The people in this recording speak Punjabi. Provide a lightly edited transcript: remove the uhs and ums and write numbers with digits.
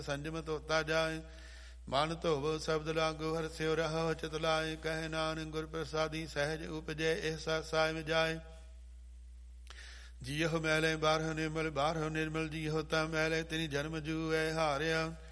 ਸੰਜਮ ਧੋਤਾ ਜਾਏ। ਮਨ ਧੋਵੋ ਸ਼ਬਦ ਲਾਗੋ ਹਰਿ ਸਿਉ ਰਹੋ ਚਿਤ ਲਾਏ। ਕਹਿ ਨਾਨਕ ਗੁਰ ਪ੍ਰਸਾਦੀ ਸਹਿਜ ਉਪਜੈ ਇਹ ਸਾਇ ਜਾਏ। ਜੀਉ ਮੈਲੇ ਬਾਰਹੁ ਨਿਰਮਲ ਬਾਰਹੁ ਨਿਰਮਲ ਜੀਉ ਤਾਂ ਮੈਲੇ ਤਿਨੀ ਜਨਮ ਜੂਐ ਹਾਰਿਆ।